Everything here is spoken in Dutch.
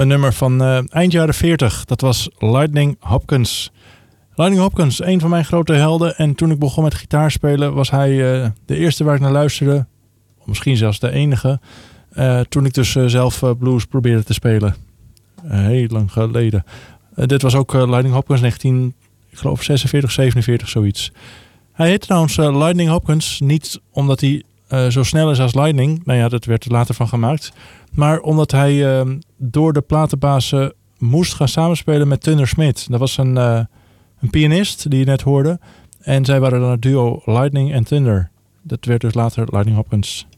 Een nummer van eind jaren 40. Dat was Lightning Hopkins. Lightning Hopkins, een van mijn grote helden. En toen ik begon met gitaarspelen was hij de eerste waar ik naar luisterde. Misschien zelfs de enige. Toen ik dus zelf blues probeerde te spelen. Heel lang geleden. Dit was ook Lightning Hopkins 1946, 47, zoiets. Hij heet trouwens Lightning Hopkins. Niet omdat hij zo snel is als Lightning. Nou ja, dat werd er later van gemaakt. Maar omdat hij door de platenbaas moest gaan samenspelen met Thunder Smith. Dat was een pianist die je net hoorde. En zij waren dan het duo Lightning en Thunder. Dat werd dus later Lightning Hopkins.